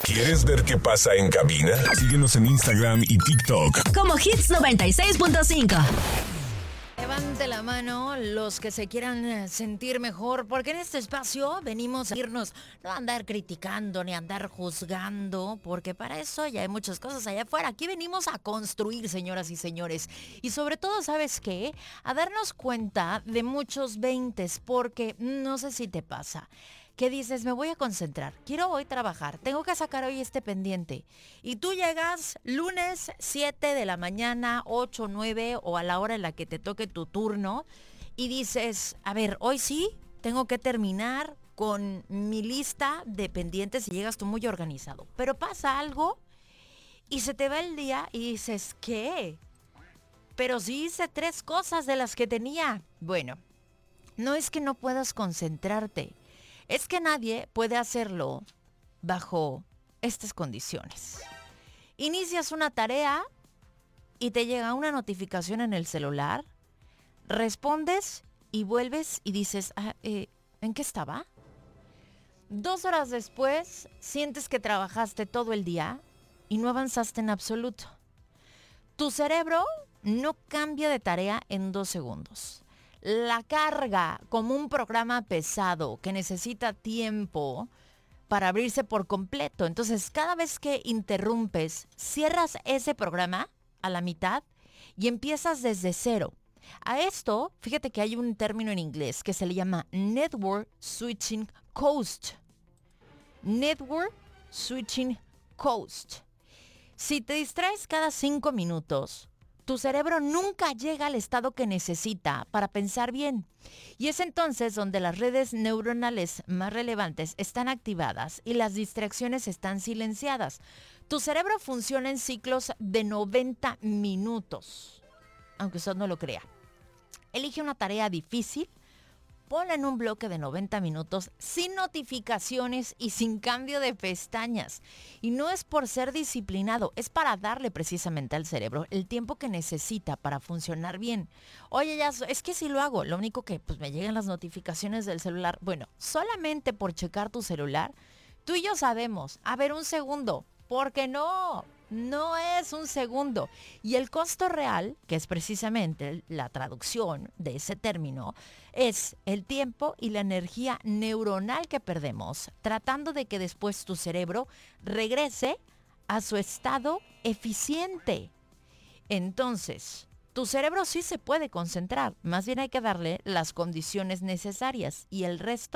¿Quieres ver qué pasa en cabina? Síguenos en Instagram y TikTok como Hits 96.5. Levante la mano los que se quieran sentir mejor, porque en este espacio venimos a irnos, no a andar criticando ni a andar juzgando, porque para eso ya hay muchas cosas allá afuera. Aquí venimos a construir, señoras y señores. Y sobre todo, ¿sabes qué? A darnos cuenta de muchos veintes, porque no sé si te pasa. ¿Qué dices? Me voy a concentrar. Quiero hoy trabajar. Tengo que sacar hoy este pendiente. Y tú llegas lunes 7 de la mañana, 8, 9 o a la hora en la que te toque tu turno y dices, a ver, hoy sí tengo que terminar con mi lista de pendientes y llegas tú muy organizado. Pero pasa algo y se te va el día y dices, ¿qué? Pero sí hice 3 cosas de las que tenía. Bueno, no es que no puedas concentrarte. Es que nadie puede hacerlo bajo estas condiciones. Inicias una tarea y te llega una notificación en el celular, respondes y vuelves y dices, ¿en qué estaba? 2 horas después, sientes que trabajaste todo el día y no avanzaste en absoluto. Tu cerebro no cambia de tarea en 2 segundos. La carga como un programa pesado que necesita tiempo para abrirse por completo. Entonces, cada vez que interrumpes, cierras ese programa a la mitad y empiezas desde cero. A esto, fíjate que hay un término en inglés que se le llama Network Switching Coast. Network Switching Coast. Si te distraes cada 5 minutos, tu cerebro nunca llega al estado que necesita para pensar bien. Y es entonces donde las redes neuronales más relevantes están activadas y las distracciones están silenciadas. Tu cerebro funciona en ciclos de 90 minutos, aunque usted no lo crea. Elige una tarea difícil, ponla en un bloque de 90 minutos sin notificaciones y sin cambio de pestañas. Y no es por ser disciplinado, es para darle precisamente al cerebro el tiempo que necesita para funcionar bien. Oye, ya, es que si lo hago, lo único que pues me llegan las notificaciones del celular. Bueno, solamente por checar tu celular, tú y yo sabemos, a ver, un segundo, porque no es un segundo. Y el costo real, que es precisamente la traducción de ese término, es el tiempo y la energía neuronal que perdemos, tratando de que después tu cerebro regrese a su estado eficiente. Entonces, tu cerebro sí se puede concentrar, más bien hay que darle las condiciones necesarias y el resto